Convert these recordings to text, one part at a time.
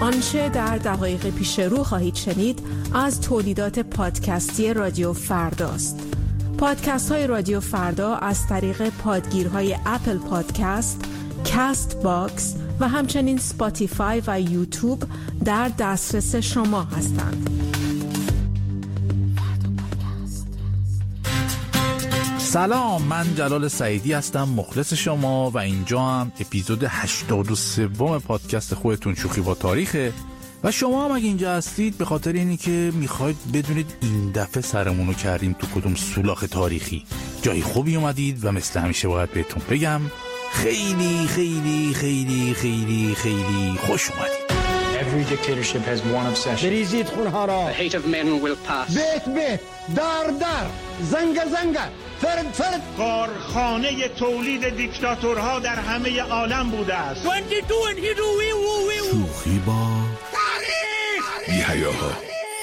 آنچه در دقایق پیش رو خواهید شنید از تولیدات پادکستی رادیو فرداست. پادکست های رادیو فردا از طریق پادگیرهای اپل پادکست، کست باکس و همچنین سپاتیفای و یوتیوب در دسترس شما هستند. سلام، من جلال سعیدی هستم، مخلص شما، و اینجا هم اپیزود 83 پادکست خودتون شوخی با تاریخه. و شما هم اگه اینجا هستید به خاطر اینی که میخواید بدونید این دفعه سرمونو کردیم تو کدوم سولاخ تاریخی. جای خوبی اومدید و مثل همیشه باید بهتون بگم خیلی خیلی خیلی خیلی خیلی خوش اومدید. Every dictatorship has one obsession. بریزید خونها را. The hate of men will pass. بیت دار زنگ فرد کارخانه تولید دیکتاتورها در همه عالم بوده است. 22 and here شوخی با بی‌حیاها.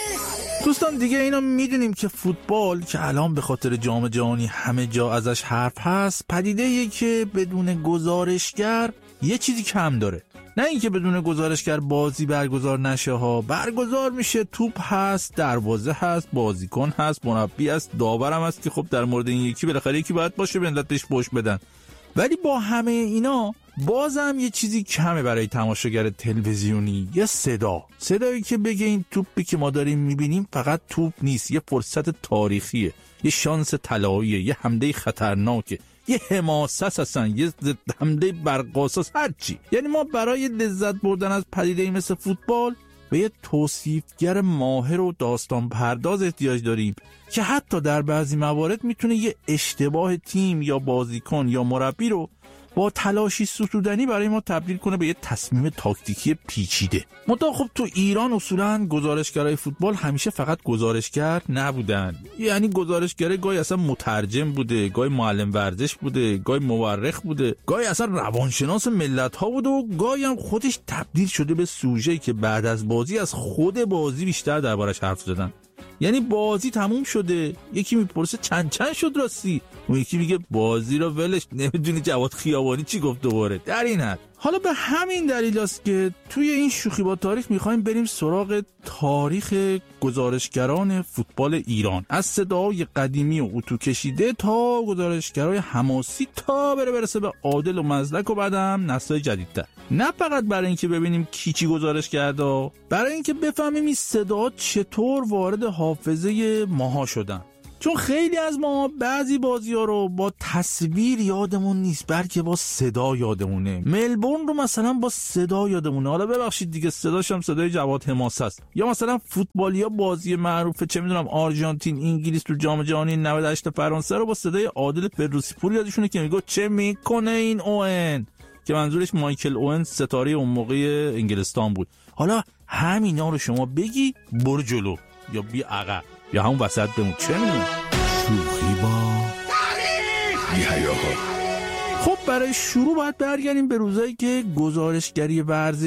دوستان دیگه اینو میدونیم که فوتبال که الان به خاطر جام جهانی همه جا ازش حرف هست، پدیده‌ایه که بدون گزارشگر یه چیزی کم داره. نه اینکه بدون گزارشگر بازی برگزار نشه ها، برگزار میشه، توپ هست، دروازه هست، بازیکن هست، مربی هست، داورم هست که خب در مورد این یکی بالاخره یکی باید باشه به ملت بهش پشت بدن. ولی با همه اینا بازم یه چیزی کمه برای تماشاگر تلویزیونی، یه صدایی که بگه این توپی که ما داریم میبینیم فقط توپ نیست، یه فرصت تاریخیه، یه شانس طلاییه، یه حمله خطرناکه، یه حماست هستن، یه حمله برقاساس، هرچی. یعنی ما برای لذت بردن از پدیده‌ای مثل فوتبال به یه توصیفگر ماهر و داستان پرداز احتیاج داریم که حتی در بعضی موارد میتونه یه اشتباه تیم یا بازیکن یا مربی رو با تلاشی ستودنی برای ما تبدیل کنه به یه تصمیم تاکتیکی پیچیده. منتها خب تو ایران اصولاً گزارشگرای فوتبال همیشه فقط گزارشگر نبودن. یعنی گزارشگر گاهی اصلا مترجم بوده، گاهی معلم ورزش بوده، گاهی مورخ بوده، گاهی اصلا روانشناس ملت‌ها بوده و گاهی هم خودش تبدیل شده به سوژه‌ای که بعد از بازی از خود بازی بیشتر دربارش حرف زدن. یعنی بازی تموم شده، یکی میپرسه چند شد راستی، اون یکی میگه بازی رو ولش، نمیدونی جواد خیابانی چی گفت دوباره. در این حد حالا به همین دلیل است که توی این شوخی با تاریخ میخوایم بریم سراغ تاریخ گزارشگران فوتبال ایران، از صداهای قدیمی و اتو کشیده تا گزارشگرای حماسی تا برسه به عادل و مزدک و بعدم نسل‌های جدیدتر. نه فقط برای اینکه ببینیم کی چی گزارش کرده، برای اینکه بفهمیم این صداها چطور وارد حافظه ماها شدن. چون خیلی از ما بعضی بازی‌ها رو با تصویر یادمون نیست بلکه با صدا یادمونه. ملبورن رو مثلا با صدا یادمونه، حالا ببخشید دیگه صداش هم صدای جواد حماسه است. یا مثلا فوتبالیا بازی معروفه چه میدونم آرژانتین انگلیس تو جام جهانی 98 فرانسه رو با صدای عادل فردوسی پور یادشونه که میگه چه میکنه این اوئن، که منظورش مایکل اوئن ستاره اون موقع انگلستان بود. حالا همینا رو شما بگی برو جلو یا بی عقب یا همون وسط بمون، چه میدونم. شوخی با بی‌حیاها. خب برای شروع باید برگردیم به روزایی که گزارشگری ورزشی